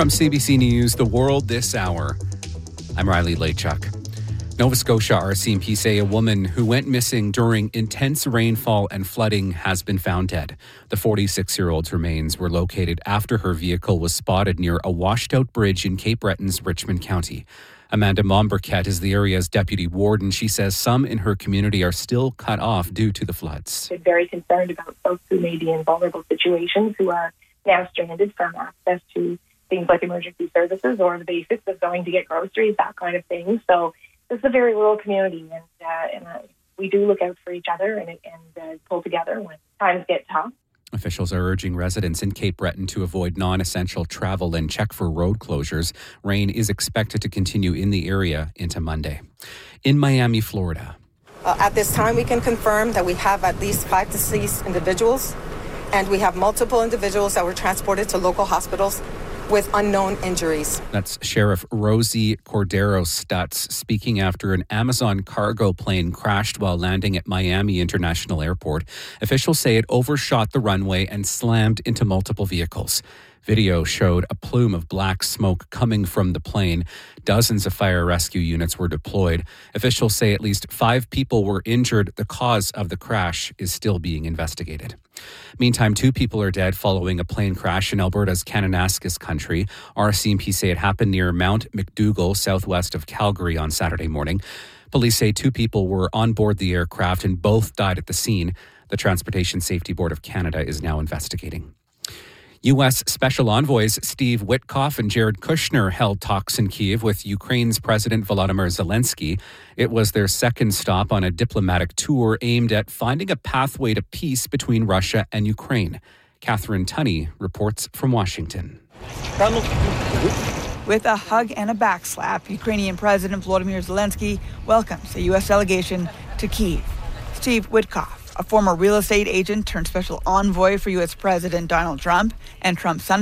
From CBC News, The World This Hour, I'm Riley Lachuk. Nova Scotia RCMP say a woman who went missing during intense rainfall and flooding has been found dead. The 46-year-old's remains were located after her vehicle was spotted near a washed-out bridge in Cape Breton's Richmond County. Amanda Momberket is the area's deputy warden. She says some in her community are still cut off due to the floods. We're very concerned about folks who may be in vulnerable situations who are now stranded from access to things like emergency services or the basics of going to get groceries, that kind of thing. So this is a very rural community, and we do look out for each other and pull together when times get tough. Officials are urging residents in Cape Breton to avoid non-essential travel and check for road closures. Rain is expected to continue in the area into Monday. In Miami, Florida. At this time, we can confirm that we have at least 5 deceased individuals, and we have multiple individuals that were transported to local hospitals with unknown injuries. That's Sheriff Rosie Cordero Stutz speaking after an Amazon cargo plane crashed while landing at Miami International Airport. Officials say it overshot the runway and slammed into multiple vehicles. Video showed a plume of black smoke coming from the plane. Dozens of fire rescue units were deployed. Officials say at least 5 people were injured. The cause of the crash is still being investigated. Meantime, 2 people are dead following a plane crash in Alberta's Kananaskis country. RCMP say it happened near Mount McDougall, southwest of Calgary, on Saturday morning. Police say 2 people were on board the aircraft and both died at the scene. The Transportation Safety Board of Canada is now investigating. U.S. Special Envoys Steve Witkoff and Jared Kushner held talks in Kyiv with Ukraine's President Volodymyr Zelensky. It was their second stop on a diplomatic tour aimed at finding a pathway to peace between Russia and Ukraine. Catherine Tunney reports from Washington. With a hug and a backslap, Ukrainian President Volodymyr Zelensky welcomes the U.S. delegation to Kyiv. Steve Witkoff, a former real estate agent turned special envoy for U.S. President Donald Trump and Trump's son